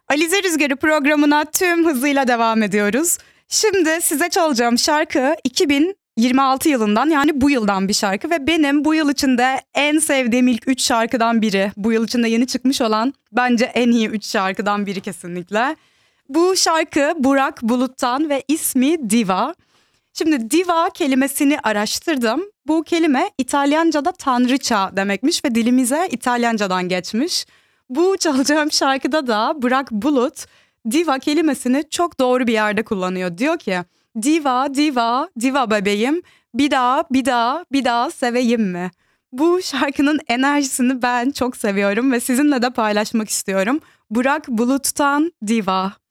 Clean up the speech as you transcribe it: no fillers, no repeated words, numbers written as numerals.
Alize Rüzgarı programına tüm hızıyla devam ediyoruz. Şimdi size çalacağım şarkı 2026 yılından, yani bu yıldan bir şarkı ve benim bu yıl içinde en sevdiğim ilk 3 şarkıdan biri. Bu yıl içinde yeni çıkmış olan bence en iyi 3 şarkıdan biri kesinlikle. Bu şarkı Burak Bulut'tan ve ismi Diva. Şimdi diva kelimesini araştırdım. Bu kelime İtalyanca'da tanrıça demekmiş ve dilimize İtalyancadan geçmiş. Bu çalacağım şarkıda da Burak Bulut diva kelimesini çok doğru bir yerde kullanıyor. Diyor ki diva diva diva bebeğim, bir daha bir daha bir daha seveyim mi? Bu şarkının enerjisini ben çok seviyorum ve sizinle de paylaşmak istiyorum. Burak Bulut'tan Diva.